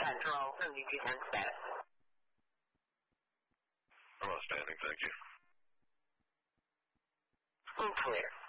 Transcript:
Control, NDG10 status. I'm outstanding, thank you. Clear.